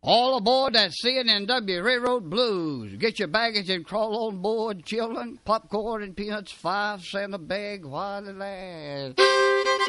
All aboard that CNNW Railroad Blues. Get your baggage and crawl on board, children. Popcorn and peanuts, 5 cents a bag while it lasts.